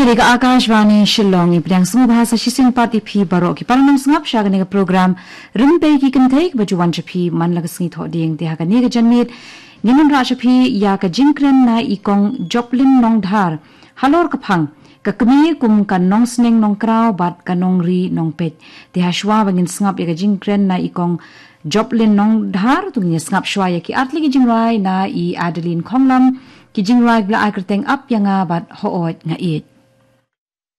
Kini ka Akashvani Shillong ipdang semua bahasa Shising Party P Barok ki paranam sengap syaga ni program Rimpe ki kentai bajuan chapi man laga sengi tho ding dia ka ni ka janmit niman ra chapi ya ka jingkren na ikong Joplin nong dhar halor ka phang ka kemi kum kan nong sneng nong kraw bat ka nong ri nong pet ti hashwa bangin sengap ya ka jingkren na ikong Joplin nong dhar tu ni sengap shwa ya ki atli ki jingrai na I Adeline Khonglam ki jingrai bla akrteng up yang bat hoot nga it